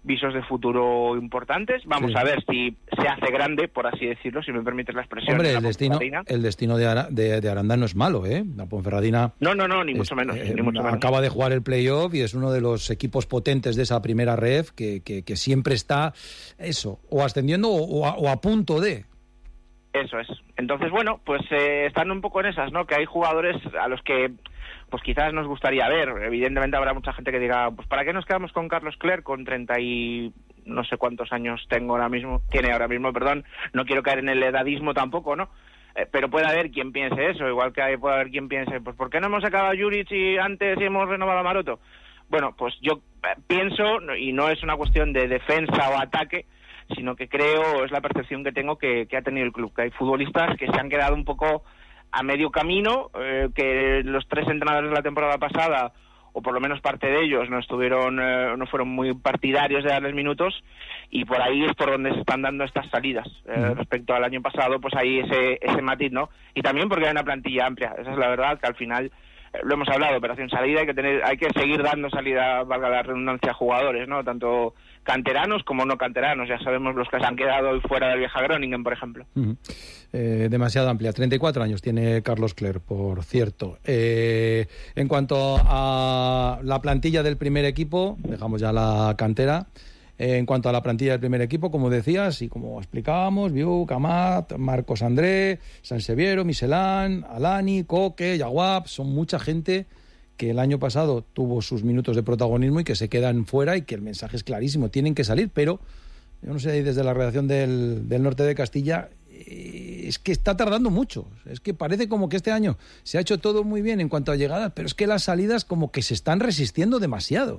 visos de futuro importantes. Vamos Sí. a ver si se hace grande, por así decirlo, si me permites la expresión. Hombre, la el destino, Ponferradina. el destino de, Ara- de, de Aranda no es malo, ¿eh? La Ponferradina No, no, no, ni es- mucho menos. eh, ni mucho menos. acaba de jugar el playoff y es uno de los equipos potentes de esa primera ref que, que, que siempre está, eso, o ascendiendo o, o, a, o a punto de. Eso es. Entonces, bueno, pues eh, están un poco en esas, ¿no? Que hay jugadores a los que pues quizás nos gustaría ver. Evidentemente habrá mucha gente que diga, pues ¿para qué nos quedamos con Carlos Clerc con treinta y no sé cuántos años tengo ahora mismo, tiene ahora mismo, perdón, no quiero caer en el edadismo tampoco, ¿no? Eh, pero puede haber quien piense eso, igual que hay, puede haber quien piense, pues ¿por qué no hemos sacado a Juric y antes hemos renovado a Maroto? Bueno, pues yo eh, pienso, y no es una cuestión de defensa o ataque, sino que creo, es la percepción que tengo que, que ha tenido el club, que hay futbolistas que se han quedado un poco a medio camino, eh, que los tres entrenadores de la temporada pasada, o por lo menos parte de ellos, no estuvieron, eh, no fueron muy partidarios de darles minutos, y por ahí es por donde se están dando estas salidas. Eh, Mm. respecto al año pasado, pues hay ese, ese matiz, ¿no? Y también porque hay una plantilla amplia, esa es la verdad, que al final, eh, lo hemos hablado, operación salida, hay que tener, hay que seguir dando salida, valga la redundancia, a jugadores, ¿no? Tanto canteranos como no canteranos, ya sabemos los que se han quedado hoy fuera del Vieja Groningen, por ejemplo. Ujú. Eh, demasiado amplia. treinta y cuatro años tiene Carlos Clerc, por cierto. Eh, en cuanto a la plantilla del primer equipo, dejamos ya la cantera. Eh, en cuanto a la plantilla del primer equipo, como decías y como explicábamos, Viu, Amat, Marcos André, Sanseviero, Miselán, Alani, Coque, Yaguap, son mucha gente que el año pasado tuvo sus minutos de protagonismo y que se quedan fuera y que el mensaje es clarísimo, tienen que salir, pero yo no sé, desde la redacción del, del norte de Castilla, eh, es que está tardando mucho, es que parece como que este año se ha hecho todo muy bien en cuanto a llegadas, pero es que las salidas como que se están resistiendo demasiado.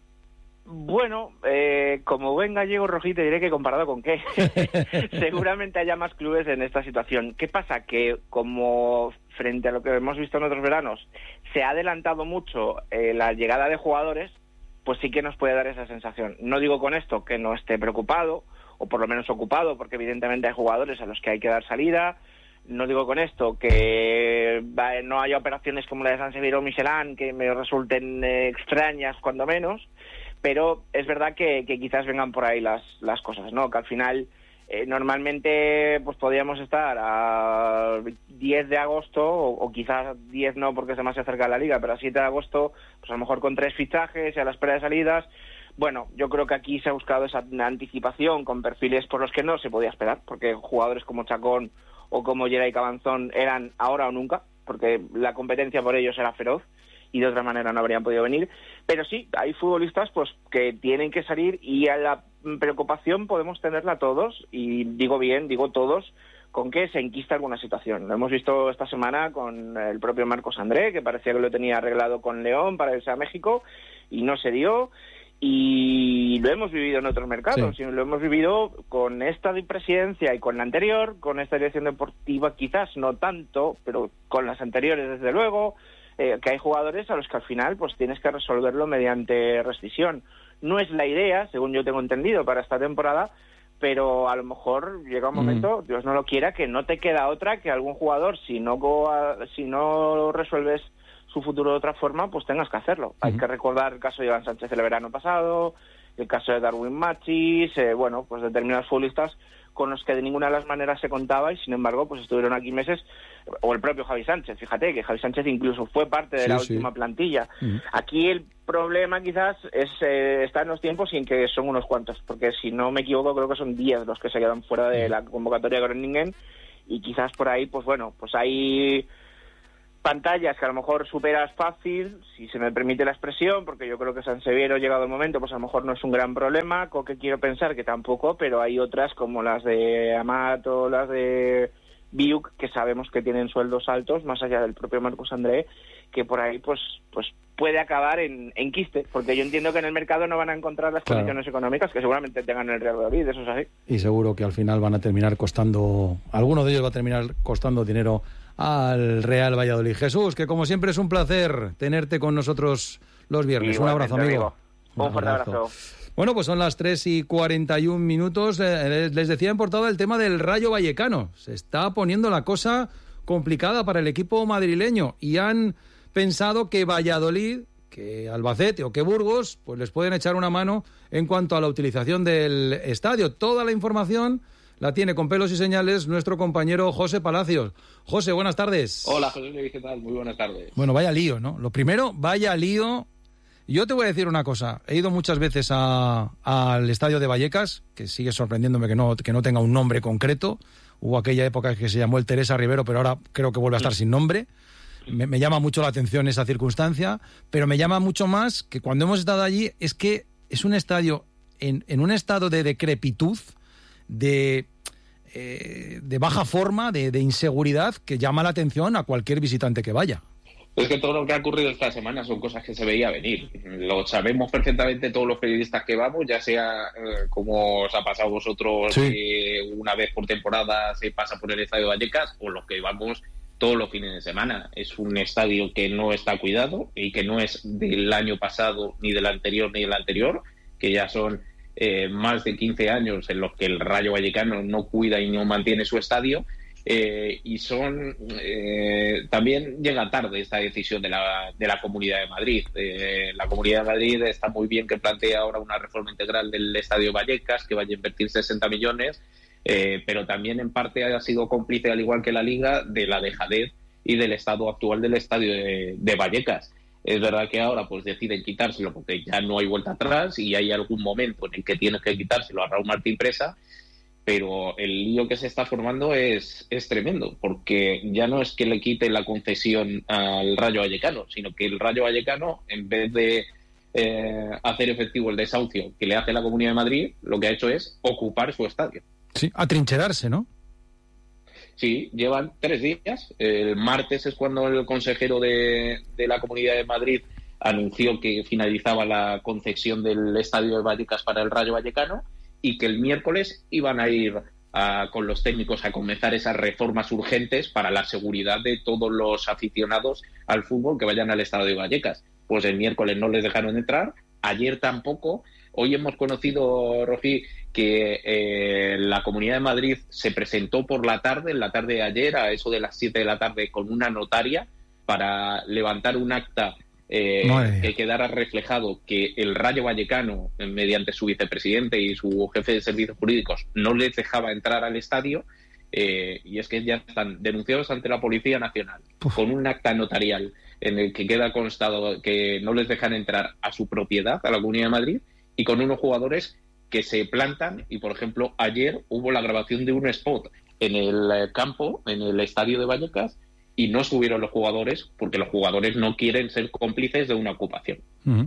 Bueno, eh, como buen gallego rojí te diré que comparado con qué. Seguramente haya más clubes en esta situación. ¿Qué pasa? Que como frente a lo que hemos visto en otros veranos, se ha adelantado mucho eh, la llegada de jugadores, pues sí que nos puede dar esa sensación. No digo con esto que no esté preocupado, o por lo menos ocupado, porque evidentemente hay jugadores a los que hay que dar salida. No digo con esto que no haya operaciones como la de Sanseviero o Michelin que me resulten eh, extrañas, cuando menos, pero es verdad que, que quizás vengan por ahí las, las cosas, ¿no? Que al final eh, normalmente pues podríamos estar a diez de agosto, o, o quizás diez no porque es demasiado cerca de la liga, pero a siete de agosto, pues a lo mejor con tres fichajes y a la espera de salidas. Bueno, yo creo que aquí se ha buscado esa anticipación con perfiles por los que no se podía esperar, porque jugadores como Chacón o como Geray Cabanzón eran ahora o nunca, porque la competencia por ellos era feroz y de otra manera no habrían podido venir. Pero sí, hay futbolistas pues que tienen que salir, y a la preocupación podemos tenerla todos, y digo bien, digo todos, con que se enquista alguna situación. Lo hemos visto esta semana con el propio Marcos André, que parecía que lo tenía arreglado con León para irse a México y no se dio. Y lo hemos vivido en otros mercados, sí. Y lo hemos vivido con esta presidencia y con la anterior, con esta dirección deportiva quizás no tanto, pero con las anteriores desde luego, eh, que hay jugadores a los que al final pues tienes que resolverlo mediante rescisión. No es la idea, según yo tengo entendido, para esta temporada, pero a lo mejor llega un momento, mm. Dios no lo quiera, que no te queda otra que algún jugador, si no, si no resuelves su futuro de otra forma, pues tengas que hacerlo. Uh-huh. Hay que recordar el caso de Iván Sánchez el verano pasado, el caso de Darwin Machis, eh, bueno, pues determinados futbolistas con los que de ninguna de las maneras se contaba, y sin embargo pues estuvieron aquí meses, o el propio Javi Sánchez, fíjate que Javi Sánchez incluso fue parte de sí, la sí. última plantilla. Uh-huh. Aquí el problema quizás es eh, está en los tiempos y en que son unos cuantos, porque si no me equivoco creo que son diez los que se quedan fuera de la convocatoria de Groningen, y quizás por ahí pues bueno, pues hay pantallas que a lo mejor superas fácil, si se me permite la expresión, porque yo creo que Sanseviero, llegado el momento, pues a lo mejor no es un gran problema, Coque quiero pensar que tampoco, pero hay otras como las de Amat o las de Biuk, que sabemos que tienen sueldos altos, más allá del propio Marcos André, que por ahí pues pues puede acabar en, en quiste, porque yo entiendo que en el mercado no van a encontrar las claro. condiciones económicas que seguramente tengan en el Real Madrid, eso es así. Y seguro que al final van a terminar costando, alguno de ellos va a terminar costando dinero al Real Valladolid. Jesús, que como siempre es un placer tenerte con nosotros los viernes. Igualmente, un abrazo, amigo. amigo. Un fuerte abrazo. abrazo. Bueno, pues son las tres y cuarenta y un minutos. Eh, les decía en portada el tema del Rayo Vallecano. Se está poniendo la cosa complicada para el equipo madrileño y han pensado que Valladolid que Albacete o que Burgos, pues les pueden echar una mano en cuanto a la utilización del estadio. Toda la información la tiene con pelos y señales nuestro compañero José Palacios. José, buenas tardes. Hola, José Luis, ¿qué tal? Muy buenas tardes. Bueno, vaya lío, ¿no? Lo primero, vaya lío. Yo te voy a decir una cosa. He ido muchas veces a, al estadio de Vallecas, que sigue sorprendiéndome que no, que no tenga un nombre concreto. Hubo aquella época que se llamó el Teresa Rivero, pero ahora creo que vuelve a estar sin nombre. Me, me llama mucho la atención esa circunstancia, pero me llama mucho más que cuando hemos estado allí es que es un estadio en, en un estado de decrepitud, de, eh, de baja forma, de, de inseguridad, que llama la atención a cualquier visitante que vaya. Es que todo lo que ha ocurrido esta semana son cosas que se veía venir. Lo sabemos perfectamente todos los periodistas que vamos, ya sea eh, como os ha pasado a vosotros, sí. eh, una vez por temporada se pasa por el estadio de Vallecas, o los que vamos todos los fines de semana. Es un estadio que no está cuidado y que no es del año pasado, ni del anterior, ni del anterior, que ya son eh, más de quince años en los que el Rayo Vallecano no cuida y no mantiene su estadio, eh, y son eh, también llega tarde esta decisión de la, de la Comunidad de Madrid. Eh, la Comunidad de Madrid está muy bien que plantea ahora una reforma integral del estadio Vallecas, que vaya a invertir sesenta millones, eh, pero también en parte ha sido cómplice, al igual que la Liga, de la dejadez y del estado actual del estadio de, de Vallecas. Es verdad que ahora pues deciden quitárselo porque ya no hay vuelta atrás y hay algún momento en el que tienes que quitárselo a Raúl Martín Presa, pero el lío que se está formando es, es tremendo, porque ya no es que le quite la concesión al Rayo Vallecano, sino que el Rayo Vallecano, en vez de eh, hacer efectivo el desahucio que le hace la Comunidad de Madrid, lo que ha hecho es ocupar su estadio. Sí, atrincherarse, ¿no? Sí, llevan tres días. El martes es cuando el consejero de, de la Comunidad de Madrid anunció que finalizaba la concesión del estadio de Vallecas para el Rayo Vallecano y que el miércoles iban a ir a, con los técnicos a comenzar esas reformas urgentes para la seguridad de todos los aficionados al fútbol que vayan al estadio de Vallecas. Pues el miércoles no les dejaron entrar, ayer tampoco. Hoy hemos conocido, Rofi, que eh, la Comunidad de Madrid se presentó por la tarde, en la tarde de ayer, a eso de las siete de la tarde, con una notaria para levantar un acta eh, que quedara reflejado que el Rayo Vallecano, mediante su vicepresidente y su jefe de servicios jurídicos, no les dejaba entrar al estadio, eh, y es que ya están denunciados ante la Policía Nacional Uf. con un acta notarial en el que queda constado que no les dejan entrar a su propiedad, a la Comunidad de Madrid, y con unos jugadores que se plantan. Y, por ejemplo, ayer hubo la grabación de un spot en el campo, en el estadio de Vallecas, y no subieron los jugadores porque los jugadores no quieren ser cómplices de una ocupación. Uh-huh.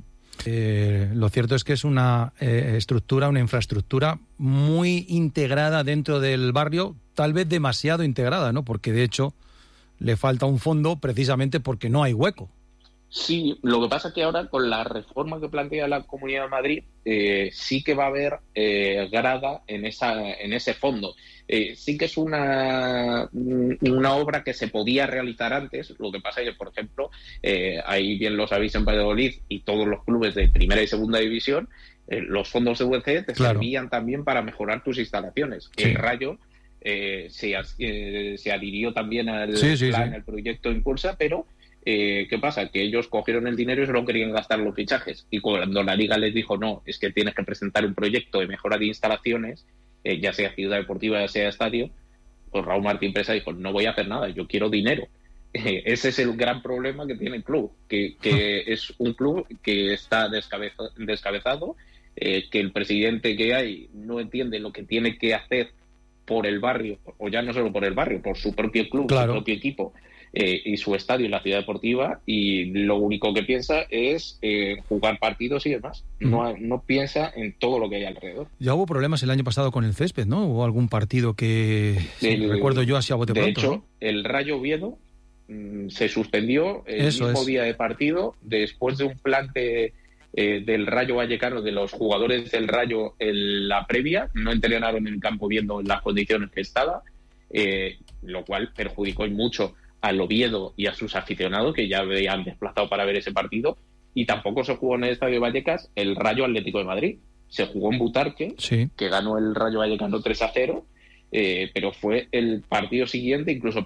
Eh, lo cierto es que es una eh, estructura, una infraestructura muy integrada dentro del barrio, tal vez demasiado integrada, ¿no? Porque, de hecho, le falta un fondo precisamente porque no hay hueco. Sí, lo que pasa es que ahora con la reforma que plantea la Comunidad de Madrid eh, sí que va a haber eh, grada en esa en ese fondo. Eh, sí que es una, una obra que se podía realizar antes. Lo que pasa es que, por ejemplo, eh, ahí bien lo sabéis en Valladolid y todos los clubes de primera y segunda división, eh, los fondos de U E C te claro. servían también para mejorar tus instalaciones. Sí. El Rayo eh, se, eh, se adhirió también al sí, sí, plan, sí. al proyecto Impulsa, pero Eh, ¿qué pasa? Que ellos cogieron el dinero y solo querían gastar los fichajes. Y cuando la Liga les dijo, no, es que tienes que presentar un proyecto de mejora de instalaciones, eh, ya sea ciudad deportiva, ya sea estadio, pues Raúl Martín Presa dijo, no voy a hacer nada, yo quiero dinero. Eh, ese es el gran problema que tiene el club, que, que es un club que está descabeza, descabezado, eh, que el presidente que hay no entiende lo que tiene que hacer por el barrio, o ya no solo por el barrio, por su propio club, claro. su propio equipo. Eh, y su estadio en la ciudad deportiva, y lo único que piensa es eh, jugar partidos y demás. Uh-huh. No, no piensa en todo lo que hay alrededor. Ya hubo problemas el año pasado con el césped, ¿no? Hubo algún partido que, si el, recuerdo yo, así a bote de pronto. De hecho, ¿no? el Rayo Oviedo mmm, se suspendió el Eso mismo es. día de partido después de un plante eh, del Rayo Vallecano, de los jugadores del Rayo en la previa. No entrenaron en el campo viendo las condiciones que estaba, eh, lo cual perjudicó mucho al Oviedo y a sus aficionados, que ya habían desplazado para ver ese partido. Y tampoco se jugó en el estadio de Vallecas el Rayo Atlético de Madrid. Se jugó en Butarque, sí. que ganó el Rayo Vallecano tres a cero, eh, pero fue el partido siguiente, incluso